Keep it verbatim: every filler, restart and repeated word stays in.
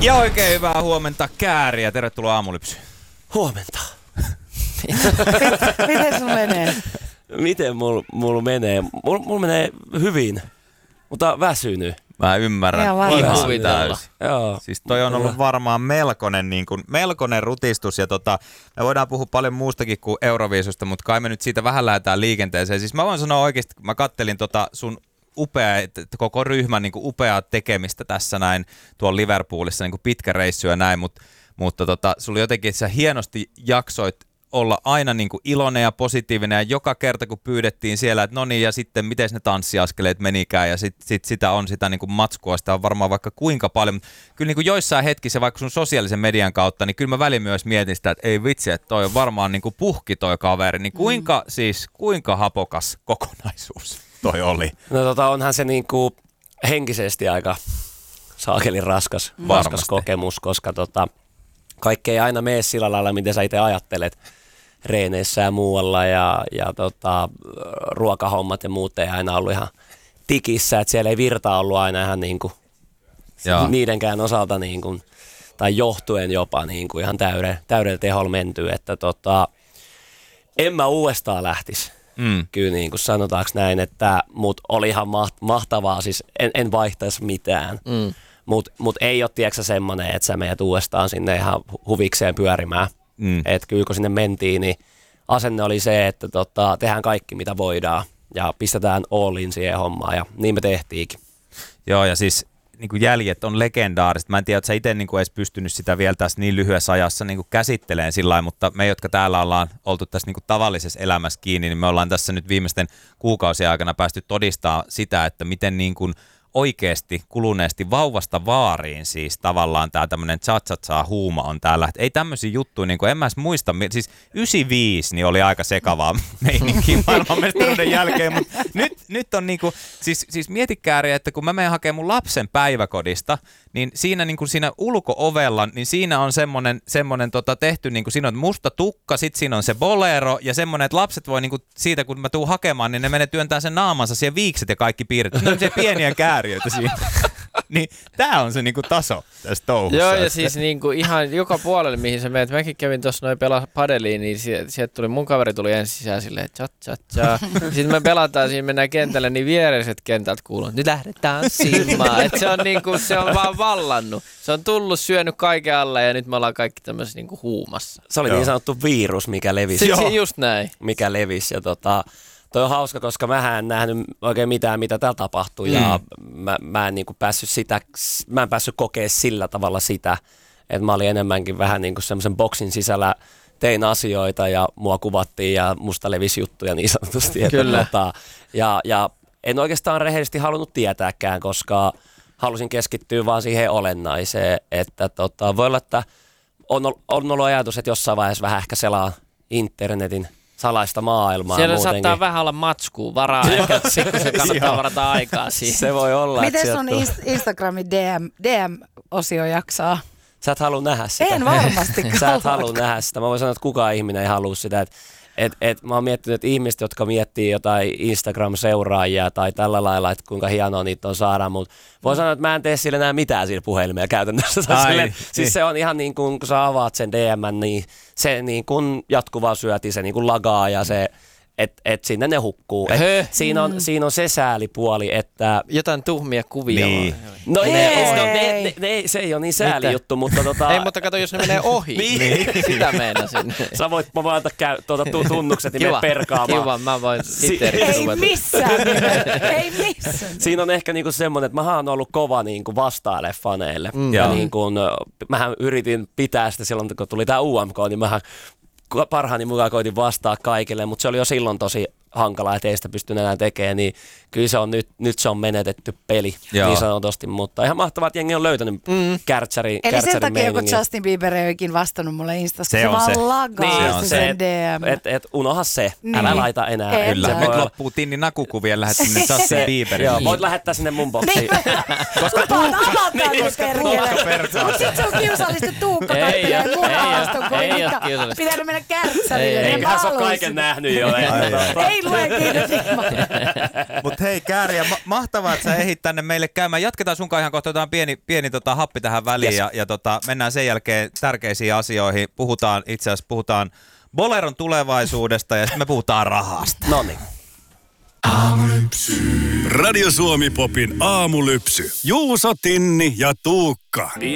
Ja oikein hyvää huomenta, Kääriä. Tervetuloa Aamulypsyyn. Huomenta. Miten sun menee? Miten mulla mul menee? Mulla mul menee hyvin, mutta väsynyt. Mä ymmärrän Ihan varmaan. ihan Kuvitella. täysin. Joo. Siis toi on ollut varmaan melkoinen, niin kuin, melkoinen rutistus ja tota, me voidaan puhua paljon muustakin kuin Euroviisusta, mutta kai me nyt siitä vähän lähdetään liikenteeseen. Siis mä voin sanoa oikeasti, kun mä kattelin tota sun upea, koko ryhmän niin kuin upeaa tekemistä tässä näin tuolla Liverpoolissa, niin kuin pitkä reissu ja näin, mutta, mutta tota, sulla jotenkin sä hienosti jaksoit olla aina niin kuin iloinen ja positiivinen ja joka kerta kun pyydettiin siellä, että no niin ja sitten miten ne tanssiaskeleet menikään ja sit, sit sitä on sitä niin kuin matskua, sitä on varmaan vaikka kuinka paljon, mutta kyllä niin kuin joissain hetkissä vaikka sun sosiaalisen median kautta, niin kyllä mä välin myös mietin sitä, että ei vitsi, että toi on varmaan niin kuin puhki toi kaveri, niin kuinka mm. siis, kuinka hapokas kokonaisuus toi oli? No tota onhan se niinku henkisesti aika saakelin raskas, raskas kokemus, koska tota, kaikki ei aina mene sillä lailla, miten sä itse ajattelet reeneissä ja muualla ja, ja tota, ruokahommat ja muut ei aina ollut ihan tikissä, että siellä ei virta ollut aina ihan niinku niidenkään osalta niinku, tai johtuen jopa niinku ihan täydellä, täydellä teholla menty, että tota, en mä uudestaan lähtisi. Mm. Kyllä niin kuin sanotaanko näin, että mut oli ihan mahtavaa, siis en, en vaihtaisi mitään, mm. mutta mut ei ole tiedätkö semmoinen, että sä menet uudestaan sinne ihan huvikseen pyörimään. Mm. Että kyllä kun sinne mentiin, niin asenne oli se, että tota, tehdään kaikki mitä voidaan ja pistetään all in siihen hommaan ja niin me tehtiinkin. Joo ja siis niin kuin jäljet on legendaariset. Mä en tiedä, että sä itse niin kuin edes pystynyt sitä vielä tässä niin lyhyessä ajassa niin kuin käsittelemään sillä lailla, mutta me, jotka täällä ollaan oltu tässä niin kuin tavallisessa elämässä kiinni, niin me ollaan tässä nyt viimeisten kuukausien aikana päästy todistamaan sitä, että miten niin kuin oikeasti kuluneesti vauvasta vaariin siis tavallaan tämä tämmöinen cha-cha-cha huuma on täällä. Ei tämmöisiä juttuja, niin kuin en mä edes muista, siis yhdeksänkymmentäviisi niin oli aika sekavaa meininkiä maailmanmestaruuden jälkeen, mutta nyt, nyt on niin kuin, siis, siis mieti Kääriä, että kun mä menen hakemaan mun lapsen päiväkodista, niin siinä, niin kuin siinä ulko-ovella, niin siinä on semmoinen, semmoinen tota tehty, niin kuin siinä on musta tukka, sit siinä on se bolero ja semmoinen, että lapset voi niin kuin siitä, kun mä tuun hakemaan, niin ne menee työntää sen naamansa siihen viikset ja kaikki piirret. Ne on se pieniä kääriöitä siinä. Niin tää on se niinku taso tässä touhussa. Joo ja siis niinku ihan joka puolelle mihin sä menet. Mäkin kävin tuossa noin pelaa padeliin, niin sieltä tuli, mun kaveri tuli ensin sisään silleen cha cha cha. Sitten me pelataan, siinä mennään kentälle, niin viereiset kentältä kuuluu, nyt lähdetään tanssimaan. Et se on niinku, se on vaan vallannut. Se on tullut, syönyt kaiken alle ja nyt me ollaan kaikki tämmöisessä niinku huumassa. Se oli Joo. niin sanottu virus, mikä levisi. Se, se just näin. Mikä levisi ja tota... Toi on hauska, koska mä en nähnyt oikein mitään, mitä täällä tapahtui mm. ja mä, mä, en niinku päässyt sitä, mä en päässyt kokea sillä tavalla sitä, että mä olin enemmänkin vähän niinku semmoisen boksin sisällä, tein asioita ja mua kuvattiin ja musta levisi juttuja niin sanotusti. Kyllä. Että, tota, ja, ja en oikeastaan rehellisesti halunnut tietääkään, koska halusin keskittyä vaan siihen olennaiseen, että tota, voi olla, että on, on ollut ajatus, että jossain vaiheessa vähän ehkä selaa internetin salaista maailmaa. Siellä muutenkin. saattaa vähän olla matskua, varaa ehkä, se kannattaa varata aikaa siihen. Se voi olla. Miten sun Instagramin D M, D M-osio jaksaa? Sä et halua nähdä sitä. En varmasti. Sä et halua nähdä sitä. Mä voin sanoa, että kukaan ihminen ei halua sitä. Et, et, et, mä oon miettinyt, että ihmiset, jotka miettii jotain Instagram-seuraajia tai tällä lailla, että kuinka hienoa niitä on saada, mutta voin sanoa, että mä en tee sille enää mitään sillä puhelimella käytännössä. Ai, sille, niin. Siis se on ihan niin kuin, kun sä avaat sen D M:n, niin se niin kuin jatkuvaa syöti, se niin kuin lagaa ja se, että et sinne ne hukkuu. Et siinä, on, siinä on se säälipuoli, että... Jotain tuhmia kuvia. Niin. No ei, ei, no, ne, ne, ne, se ei ole niin sääli juttu, mutta tota... Ei, mutta kato, jos ne menee ohi. Niin. Sitä meinasin. Sä voit, mä voin antaa käy, tuota, tunnukset, niin mene perkaamaan. Kiva, mä voin sitten si- Ei missään, ei missään. Siinä on ehkä niinku semmoinen, että mähän on ollut kova niinku vastaile faneille. Mm. Ja niin kuin, mähän yritin pitää sitä silloin, kun tuli tää U M K, niin mähän parhaani mukaan koitin vastaa kaikille, mutta se oli jo silloin tosi hankalaa, että ei sitä pysty enää tekemään, niin kyllä se on nyt, nyt se on menetetty peli, Joo. niin sanotusti, mutta ihan mahtavaa, että jengi on löytänyt mm. kärtsäri, eli kärtsärin sen takia, meiningin. kun Justin Bieber ei oikein vastannut mulle Instassa, se, se vaan se. lagaa niin, se, se sen D M. Et, et unoha se, niin. Älä laita enää. Et Kyllä, nyt loppuu Tinni nakukuvien lähettämään Justin Bieberin. Joo, voit lähettää sinne mun boksiin. Koska nyt perkele. Mut sit se on kiusallista Tuukka kattelee mun haastukuvia. Pitänyt mennä kärtsälille. Eiköhän se ole kaiken nähnyt jo. Ei lue kiitos. Mut hei Kääriä, ma- mahtavaa, että sä ehdit tänne meille käymään. Jatketaan sunkaan ihan kohta, otetaan pieni, pieni tota, happi tähän väliin yes. ja, ja tota, mennään sen jälkeen tärkeisiin asioihin. Puhutaan itse asiassa, puhutaan Boleron tulevaisuudesta ja sitten me puhutaan rahasta. Noniin. Aamulypsy. Radio Suomi Popin aamulypsy. Juuso, Tinni ja Tuukka.